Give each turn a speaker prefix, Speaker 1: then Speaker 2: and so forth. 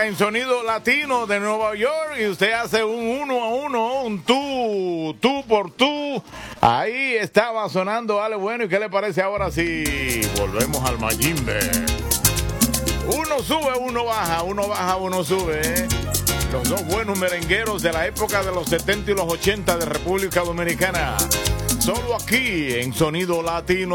Speaker 1: en Sonido Latino de Nueva York y usted hace un 1-1, un tú por tú. Ahí estaba sonando Ale Bueno. ¿Y qué le parece ahora si volvemos al Mayimbe? Uno sube, uno baja, uno sube, ¿eh? Los dos buenos merengueros de la época de los 70 y los 80 de República Dominicana. Solo aquí en Sonido Latino.